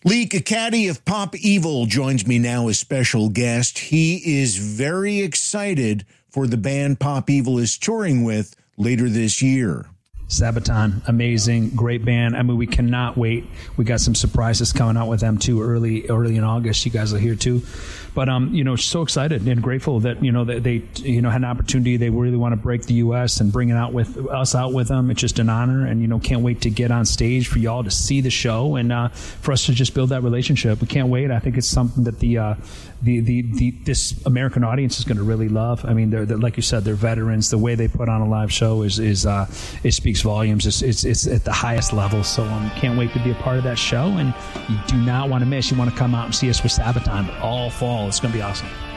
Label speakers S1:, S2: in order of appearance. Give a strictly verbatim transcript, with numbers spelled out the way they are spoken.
S1: Lee Caccati of Pop Evil joins me now as special guest. He is very excited for the band Pop Evil is touring with later this year.
S2: Sabaton, amazing, great band. I mean, we cannot wait. We got some surprises coming out with them too early, early in August. You guys are here too, but um, you know, so excited and grateful that you know that they you know had an opportunity. They really want to break the U S and bring it out with us out with them. It's just an honor, and you know, can't wait to get on stage for y'all to see the show and uh, for us to just build that relationship. We can't wait. I think it's something that the uh, the, the the this American audience is going to really love. I mean, they're, they're like you said, they're veterans. The way they put on a live show is is uh, it speaks volumes. It's, it's it's at the highest level. So um, can't wait to be a part of that show. And you do not want to miss. You want to come out and see us with Sabaton all fall. It's going to be awesome.